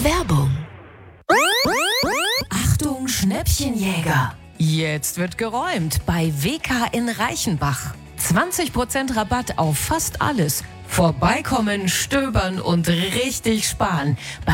Werbung. Achtung, Schnäppchenjäger. Jetzt wird geräumt bei WK in Reichenbach. 20% Rabatt auf fast alles. Vorbeikommen, stöbern und richtig sparen.